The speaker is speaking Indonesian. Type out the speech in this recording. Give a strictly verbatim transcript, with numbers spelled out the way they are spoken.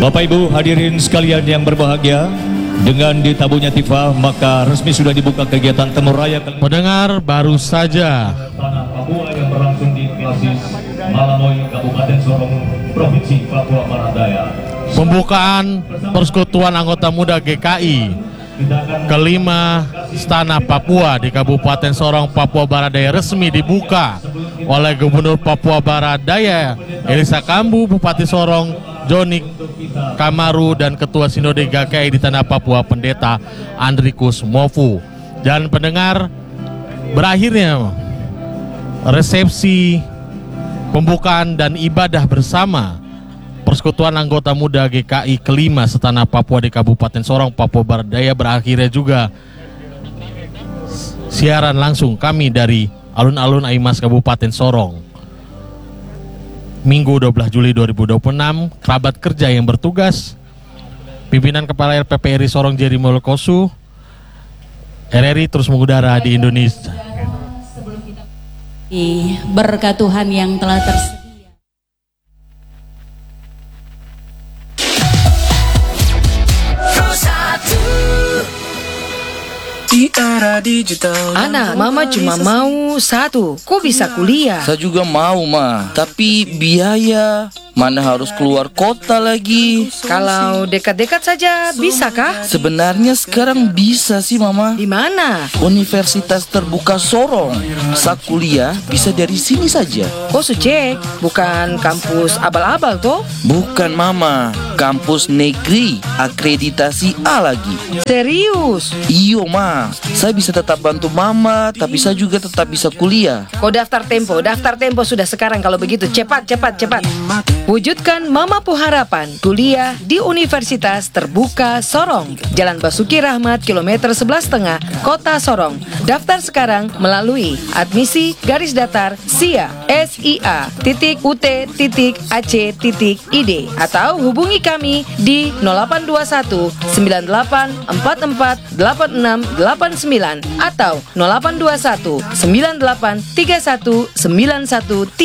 Bapak Ibu hadirin sekalian yang berbahagia, dengan ditabuhnya Tifa maka resmi sudah dibuka kegiatan Temu Raya Pendengar, baru saja Tanah Papua yang berlangsung di Klasis Malamoy, Kabupaten Sorong, Provinsi Papua Barat Daya. pembukaan Persekutuan Anggota Muda G K I kelima Istana Papua di Kabupaten Sorong, Papua Barat Daya resmi dibuka oleh Gubernur Papua Barat Daya Elisa Kambu, Bupati Sorong Joni Kamaru, dan Ketua Sinode G K I di Tanah Papua Pendeta Andrikus Mofu. Dan pendengar, berakhirnya resepsi pembukaan dan ibadah bersama Persekutuan Anggota Muda G K I kelima Setanah Papua di Kabupaten Sorong, Papua Barat Daya. Berakhirnya juga siaran langsung kami dari alun-alun Aimas Kabupaten Sorong. Minggu dua belas Juli dua ribu dua puluh enam, kerabat kerja yang bertugas, pimpinan Kepala R P P R I Sorong Jerry Molkosu, R R I terus mengudara di Indonesia. Berkat Tuhan yang telah tersedia. Di era digital. Anak, mama cuma mau satu. Kok bisa kuliah? Saya juga mau, Ma. Tapi biaya, mana harus keluar kota lagi. Kalau dekat-dekat saja bisa kah? Sebenarnya sekarang bisa sih, Mama. Di mana? Universitas Terbuka Sorong. Saya kuliah bisa dari sini saja. Oh, Suce, bukan kampus abal-abal toh? Bukan, Mama. Kampus negeri, akreditasi A lagi. Serius? Iyo, Ma. Saya bisa tetap bantu Mama, tapi saya juga tetap bisa kuliah. Kau daftar Tempo, daftar Tempo sudah sekarang kalau begitu. Cepat, cepat, cepat. Wujudkan Mamapu Harapan, kuliah di Universitas Terbuka Sorong, Jalan Basuki Rahmat, kilometer sebelas setengah, Kota Sorong. Daftar sekarang melalui admisi garis datar sia sia titik ut titik ac titik id atau hubungi kami di nol delapan dua satu sembilan delapan empat empat delapan enam delapan sembilan atau nol delapan dua satu sembilan delapan tiga satu sembilan satu tiga.